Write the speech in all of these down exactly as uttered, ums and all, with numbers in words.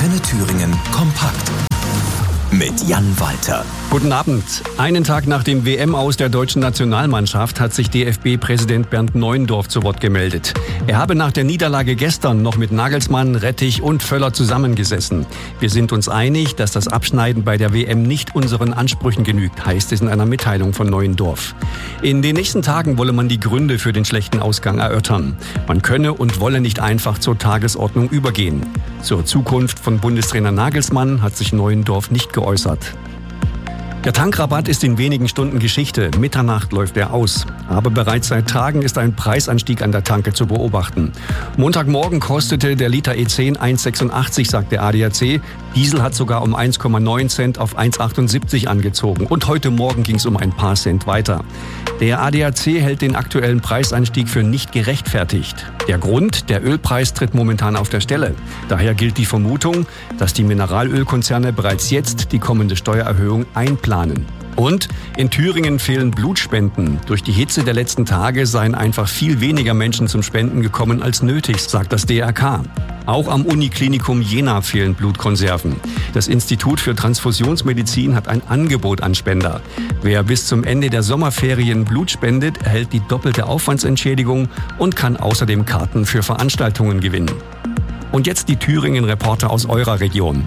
Antenne Thüringen kompakt mit Jan Walter. Guten Abend. Einen Tag nach dem W M-Aus der deutschen Nationalmannschaft hat sich D F B-Präsident Bernd Neuendorf zu Wort gemeldet. Er habe nach der Niederlage gestern noch mit Nagelsmann, Rettich und Völler zusammengesessen. Wir sind uns einig, dass das Abschneiden bei der W M nicht unseren Ansprüchen genügt, heißt es in einer Mitteilung von Neuendorf. In den nächsten Tagen wolle man die Gründe für den schlechten Ausgang erörtern. Man könne und wolle nicht einfach zur Tagesordnung übergehen. Zur Zukunft von Bundestrainer Nagelsmann hat sich Neuendorf nicht geäußert. Der Tankrabatt ist in wenigen Stunden Geschichte. Mitternacht läuft er aus. Aber bereits seit Tagen ist ein Preisanstieg an der Tanke zu beobachten. Montagmorgen kostete der Liter E zehn eins Komma sechsundachtzig, sagt der A D A C. Diesel hat sogar um eins Komma neun Cent auf eins Komma achtundsiebzig angezogen. Und heute Morgen ging es um ein paar Cent weiter. Der A D A C hält den aktuellen Preisanstieg für nicht gerechtfertigt. Der Grund, der Ölpreis tritt momentan auf der Stelle. Daher gilt die Vermutung, dass die Mineralölkonzerne bereits jetzt die kommende Steuererhöhung einplanen. Und in Thüringen fehlen Blutspenden. Durch die Hitze der letzten Tage seien einfach viel weniger Menschen zum Spenden gekommen als nötig, sagt das D R K. Auch am Uniklinikum Jena fehlen Blutkonserven. Das Institut für Transfusionsmedizin hat ein Angebot an Spender. Wer bis zum Ende der Sommerferien Blut spendet, erhält die doppelte Aufwandsentschädigung und kann außerdem Karten für Veranstaltungen gewinnen. Und jetzt die Thüringen-Reporter aus eurer Region.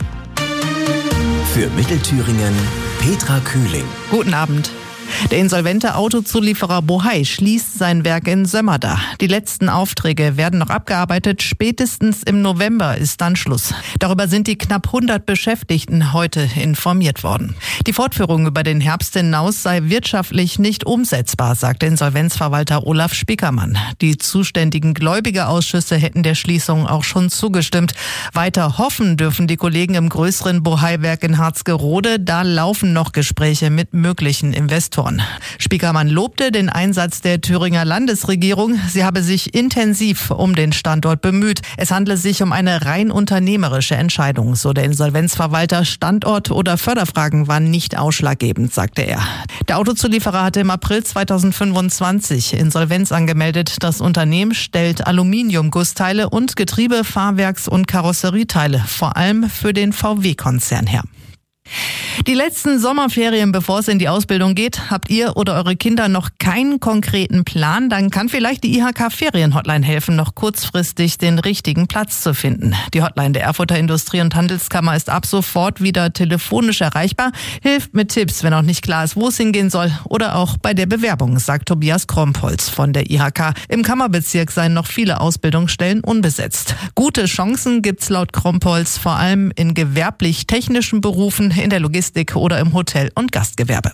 Für Mittelthüringen Petra Kühling. Guten Abend. Der insolvente Autozulieferer Bohai schließt sein Werk in Sömmerda. Die letzten Aufträge werden noch abgearbeitet. Spätestens im November ist dann Schluss. Darüber sind die knapp hundert Beschäftigten heute informiert worden. Die Fortführung über den Herbst hinaus sei wirtschaftlich nicht umsetzbar, sagte Insolvenzverwalter Olaf Spiekermann. Die zuständigen Gläubigerausschüsse hätten der Schließung auch schon zugestimmt. Weiter hoffen dürfen die Kollegen im größeren Bohai-Werk in Harzgerode. Da laufen noch Gespräche mit möglichen Investoren. Spiekermann lobte den Einsatz der Thüringer Landesregierung. Sie habe sich intensiv um den Standort bemüht. Es handle sich um eine rein unternehmerische Entscheidung, so der Insolvenzverwalter. Standort oder Förderfragen waren nicht ausschlaggebend, sagte er. Der Autozulieferer hatte im April zweitausendfünfundzwanzig Insolvenz angemeldet. Das Unternehmen stellt Aluminiumgussteile und Getriebe-, Fahrwerks- und Karosserieteile, vor allem für den V W-Konzern her. Die letzten Sommerferien, bevor es in die Ausbildung geht, habt ihr oder eure Kinder noch keinen konkreten Plan? Dann kann vielleicht die I H K-Ferien-Hotline helfen, noch kurzfristig den richtigen Platz zu finden. Die Hotline der Erfurter Industrie- und Handelskammer ist ab sofort wieder telefonisch erreichbar, hilft mit Tipps, wenn auch nicht klar ist, wo es hingehen soll, oder auch bei der Bewerbung, sagt Tobias Krompholz von der I H K. Im Kammerbezirk seien noch viele Ausbildungsstellen unbesetzt. Gute Chancen gibt's laut Krompholz vor allem in gewerblich-technischen Berufen, in der Logistik oder im Hotel- und Gastgewerbe.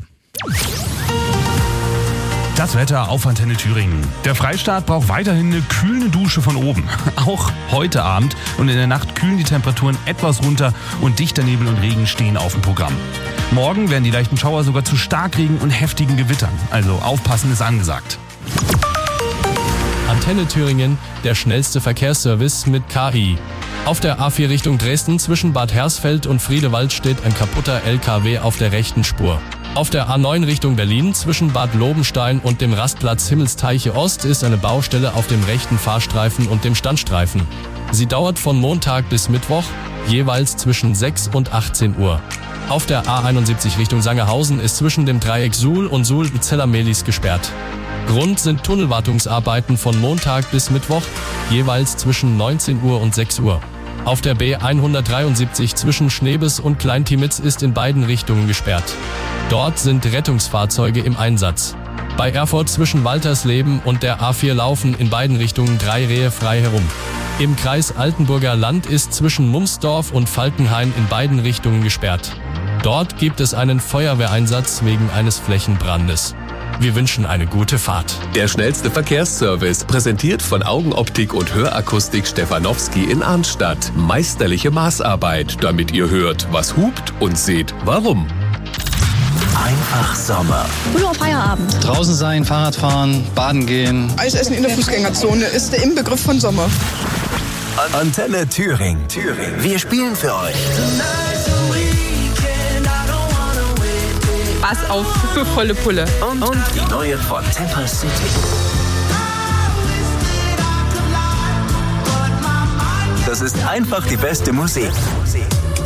Das Wetter auf Antenne Thüringen. Der Freistaat braucht weiterhin eine kühlende Dusche von oben. Auch heute Abend und in der Nacht kühlen die Temperaturen etwas runter und dichter Nebel und Regen stehen auf dem Programm. Morgen werden die leichten Schauer sogar zu Starkregen und heftigen Gewittern. Also aufpassen ist angesagt. Antenne Thüringen, der schnellste Verkehrsservice mit K I. Auf der A vier Richtung Dresden zwischen Bad Hersfeld und Friedewald steht ein kaputter L K W auf der rechten Spur. Auf der A neun Richtung Berlin zwischen Bad Lobenstein und dem Rastplatz Himmelsteiche Ost ist eine Baustelle auf dem rechten Fahrstreifen und dem Standstreifen. Sie dauert von Montag bis Mittwoch, jeweils zwischen sechs und achtzehn Uhr. Auf der A einundsiebzig Richtung Sangerhausen ist zwischen dem Dreieck Suhl und Suhl-Zellermelis gesperrt. Grund sind Tunnelwartungsarbeiten von Montag bis Mittwoch, jeweils zwischen neunzehn Uhr und sechs Uhr. Auf der B hundertdreiundsiebzig zwischen Schnebes und Klein-Tiemitz ist in beiden Richtungen gesperrt. Dort sind Rettungsfahrzeuge im Einsatz. Bei Erfurt zwischen Waltersleben und der A vier laufen in beiden Richtungen drei Rehe frei herum. Im Kreis Altenburger Land ist zwischen Mumsdorf und Falkenhain in beiden Richtungen gesperrt. Dort gibt es einen Feuerwehreinsatz wegen eines Flächenbrandes. Wir wünschen eine gute Fahrt. Der schnellste Verkehrsservice, präsentiert von Augenoptik und Hörakustik Stefanowski in Arnstadt. Meisterliche Maßarbeit, damit ihr hört, was hupt, und seht, warum. Einfach Sommer. Früher Feierabend. Draußen sein, Fahrrad fahren, baden gehen. Eisessen in der Fußgängerzone ist der Inbegriff von Sommer. Antenne Thüringen. Thüringen. Wir spielen für euch. Bass auf für volle Pulle. Und, und die neue von Temper City. Das ist einfach die beste Musik.